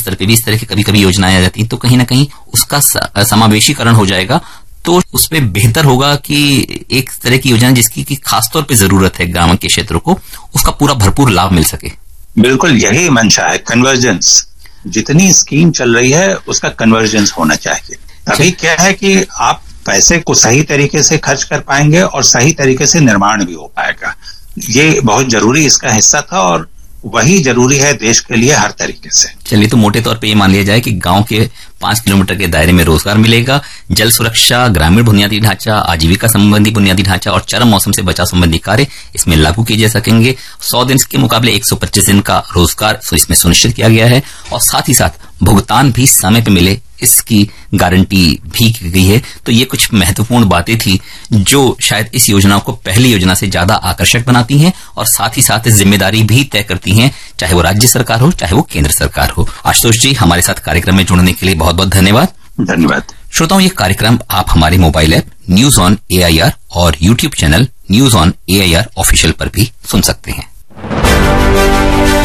स्तर पे भी इस तरह की कभी कभी योजनाएं आ जाती हैं, तो कहीं ना कहीं उसका समावेशीकरण हो जाएगा, तो उसमें बेहतर होगा कि एक तरह की योजना जिसकी की खासतौर पे जरूरत है ग्रामीण के क्षेत्रों को, उसका पूरा भरपूर लाभ मिल सके। बिल्कुल यही मंशा है, कन्वर्जेंस। जितनी स्कीम चल रही है उसका कन्वर्जेंस होना चाहिए। अभी क्या है कि आप पैसे को सही तरीके से खर्च कर पाएंगे और सही तरीके से निर्माण भी हो पाएगा। ये बहुत जरूरी इसका हिस्सा था और वही जरूरी है देश के लिए हर तरीके से। चलिए, तो मोटे तौर पे ये मान लिया जाए कि गांव के 5 किलोमीटर के दायरे में रोजगार मिलेगा, जल सुरक्षा, ग्रामीण बुनियादी ढांचा, आजीविका संबंधी बुनियादी ढांचा और चरम मौसम से बचाव संबंधी कार्य इसमें लागू किए जा सकेंगे। 100 दिन के मुकाबले 125 दिन का रोजगार इसमें सुनिश्चित किया गया है और साथ ही साथ भुगतान भी समय पे मिले, इसकी गारंटी भी की गई है। तो ये कुछ महत्वपूर्ण बातें थी जो शायद इस योजना को पहली योजना से ज्यादा आकर्षक बनाती हैं और साथ ही साथ जिम्मेदारी भी तय करती हैं, चाहे वो राज्य सरकार हो चाहे वो केंद्र सरकार हो। आशुतोष जी, हमारे साथ कार्यक्रम में जुड़ने के लिए बहुत बहुत धन्यवाद। धन्यवाद। श्रोताओं, ये कार्यक्रम आप हमारे mobile app news on AIR और YouTube channel news on AIR official पर भी सुन सकते हैं।